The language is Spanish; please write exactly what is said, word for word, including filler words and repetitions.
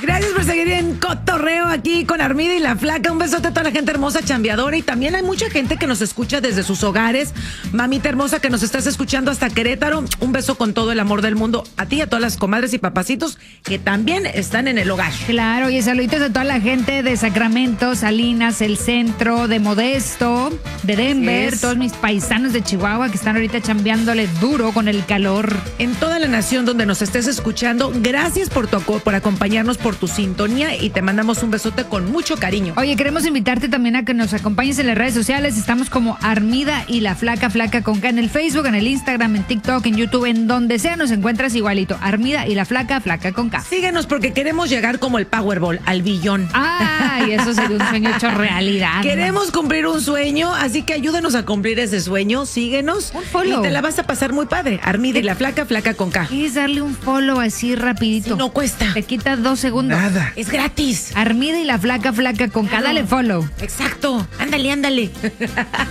Gracias por seguir en Cotorreo aquí con Armida y la Flaca. Un besote a toda la gente hermosa, chambeadora. Y también hay mucha gente que nos escucha desde sus hogares. Mamita hermosa que nos estás escuchando hasta Querétaro. Un beso con todo el amor del mundo a ti y a todas las comadres y papacitos que también están en el hogar. Claro, y saluditos a toda la gente de Sacramento, Salinas, El Centro, de Modesto, de Denver, todos mis paisanos de Chihuahua que están ahorita chambeándole duro con el calor. En toda la nación donde nos estés escuchando, gracias por tu por acompañarnos, por tu sintonía, y te mandamos un besote con mucho cariño. Oye, queremos invitarte también a que nos acompañes en las redes sociales. Estamos como Armida y la Flaca, Flaca con K, en el Facebook, en el Instagram, en TikTok, en YouTube, en donde sea nos encuentras igualito. Armida y la Flaca, Flaca con K. Síguenos porque queremos llegar como el Powerball, al billón. Ay, eso sería un sueño hecho realidad. Queremos cumplir un sueño, así que ayúdanos a cumplir ese sueño. Síguenos un follow. Y te la vas a pasar muy padre. Armida y la Flaca, Flaca con K. ¿Quieres darle un follow así rapidito? Si no cuesta. Te quita dos segundos. Nada. Es gratis. Armida y la Flaca, Flaca con K. Dale follow. Exacto. Ándale, ándale.